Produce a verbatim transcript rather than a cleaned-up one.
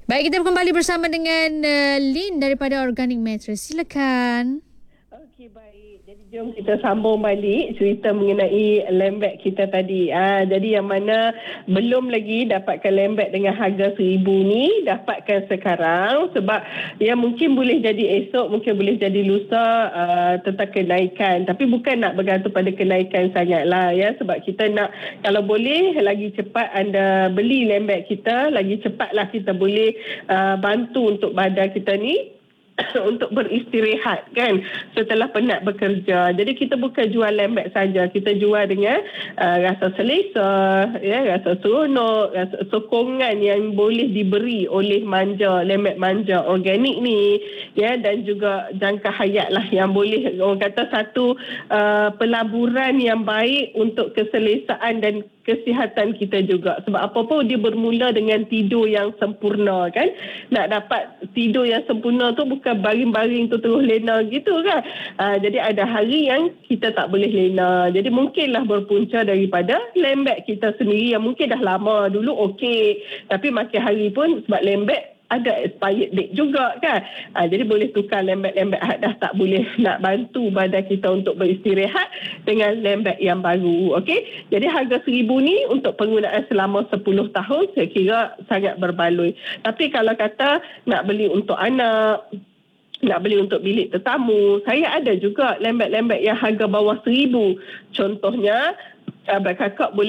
Baik, kita kembali bersama dengan uh, Lynn daripada Organic Mattress. Silakan. Okey, baik. Jadi jom kita sambung balik cerita mengenai lembek kita tadi. Ah, jadi yang mana belum lagi dapatkan lembek dengan harga seribu ni, dapatkan sekarang sebab ya mungkin boleh jadi esok, mungkin boleh jadi lusa uh, tentang kenaikan. Tapi bukan nak bergantung pada kenaikan sangatlah ya, sebab kita nak kalau boleh lagi cepat anda beli lembek kita, lagi cepatlah kita boleh uh, bantu untuk badan kita ni untuk beristirahat kan setelah penat bekerja. Jadi kita bukan jual lembek saja, kita jual dengan uh, rasa selesa, ya, rasa seronok, rasa sokongan yang boleh diberi oleh manja, lembek manja organik ni, ya, dan juga jangka hayat lah yang boleh orang kata satu uh, pelaburan yang baik untuk keselesaan dan kesihatan kita juga. Sebab apa pun dia bermula dengan tidur yang sempurna kan. Nak dapat tidur yang sempurna tu bukan baring-baring tu terus lena gitu kan. Ha, jadi ada hari yang kita tak boleh lena. Jadi mungkinlah berpunca daripada lembek kita sendiri yang mungkin dah lama dulu okey. Tapi makin hari pun sebab lembek ada expired date juga kan. Ha, jadi boleh tukar lembek-lembek dah tak boleh nak bantu badan kita untuk beristirahat dengan lembek yang baru. Okey. Jadi harga seribu ni untuk penggunaan selama sepuluh tahun saya kira sangat berbaloi. Tapi kalau kata nak beli untuk anak, nak beli untuk bilik tetamu, saya ada juga lembek-lembek yang harga bawah seribu. Contohnya, abang kakak boleh